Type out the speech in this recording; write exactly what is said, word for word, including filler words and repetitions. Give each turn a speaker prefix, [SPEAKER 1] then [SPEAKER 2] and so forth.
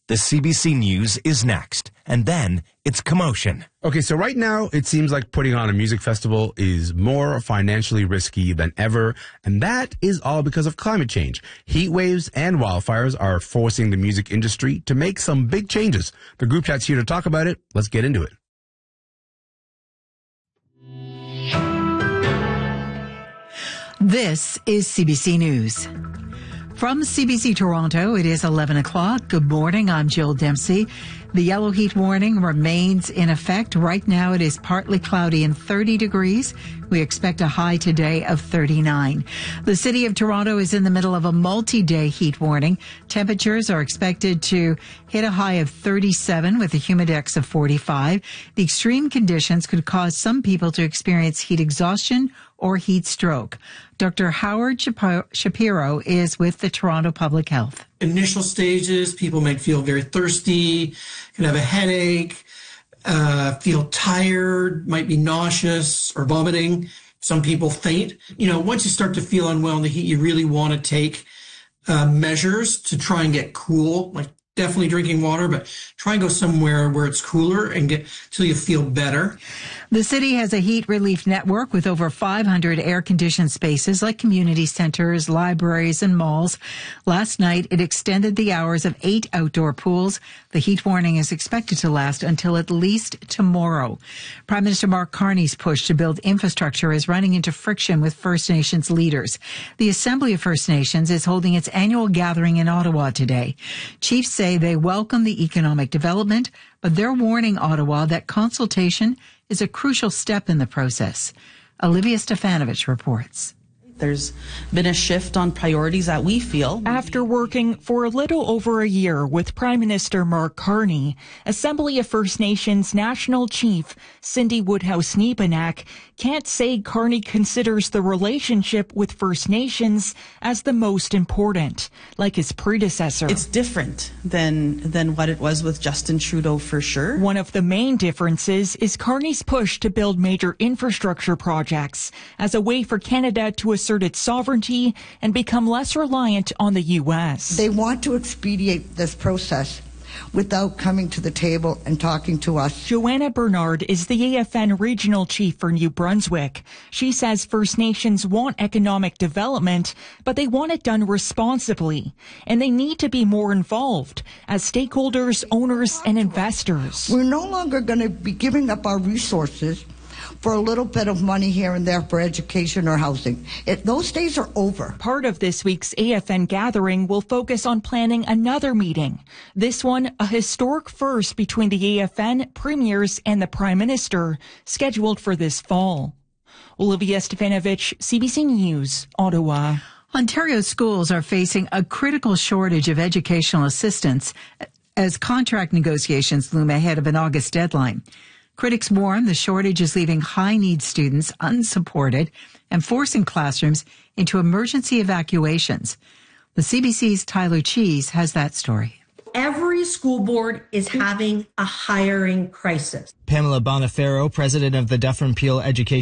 [SPEAKER 1] The C B C News is next, and then it's commotion.
[SPEAKER 2] Okay, so right now it seems like putting on a music festival is more financially risky than ever, and that is all because of climate change. Heat waves and wildfires are forcing the music industry to make some big changes. The group chat's here to talk about it. Let's get into it.
[SPEAKER 3] This is C B C News. From C B C Toronto, it is eleven o'clock. Good morning. I'm Jill Dempsey. The yellow heat warning remains in effect. Right now, it is partly cloudy and thirty degrees. We expect a high today of thirty-nine. The city of Toronto is in the middle of a multi-day heat warning. Temperatures are expected to hit a high of thirty-seven with a humidex of forty-five. The extreme conditions could cause some people to experience heat exhaustion or heat stroke. Doctor Howard Shapiro is with the Toronto Public Health.
[SPEAKER 4] Initial stages, people might feel very thirsty, can have a headache, uh, feel tired, might be nauseous or vomiting. Some people faint. You know, once you start to feel unwell in the heat, you really want to take uh, measures to try and get cool, like definitely drinking water, but try and go somewhere where it's cooler and get till you feel better.
[SPEAKER 3] The city has a heat relief network with over five hundred air-conditioned spaces like community centers, libraries, and malls. Last night, it extended the hours of eight outdoor pools. The heat warning is expected to last until at least tomorrow. Prime Minister Mark Carney's push to build infrastructure is running into friction with First Nations leaders. The Assembly of First Nations is holding its annual gathering in Ottawa today. Chiefs say they welcome the economic development, but they're warning Ottawa that consultation is a crucial step in the process. Olivia Stefanovich reports.
[SPEAKER 5] There's been a shift on priorities that we feel.
[SPEAKER 6] After working for a little over a year with Prime Minister Mark Carney, Assembly of First Nations National Chief Cindy Woodhouse-Neepanak can't say Carney considers the relationship with First Nations as the most important, like his predecessor.
[SPEAKER 5] It's different than than what it was with Justin Trudeau, for sure.
[SPEAKER 6] One of the main differences is Carney's push to build major infrastructure projects as a way for Canada to assert its sovereignty and become less reliant on the U S.
[SPEAKER 7] They want to expedite this process without coming to the table and talking to us.
[SPEAKER 6] Joanna Bernard is the A F N regional chief for New Brunswick. She says First Nations want economic development, but they want it done responsibly, and they need to be more involved as stakeholders, owners, and investors.
[SPEAKER 7] We're no longer going to be giving up our resources for a little bit of money here and there for education or housing. It, those days are over.
[SPEAKER 6] Part of this week's A F N gathering will focus on planning another meeting. This one, a historic first between the A F N, premiers, and the Prime Minister, scheduled for this fall. Olivia Stefanovich, C B C News, Ottawa.
[SPEAKER 3] Ontario schools are facing a critical shortage of educational assistants as contract negotiations loom ahead of an August deadline. Critics warn the shortage is leaving high-need students unsupported and forcing classrooms into emergency evacuations. The C B C's Tyler Cheese has that story.
[SPEAKER 8] Every school board is having a hiring crisis.
[SPEAKER 9] Pamela Bonifero, president of the Dufferin Peel Education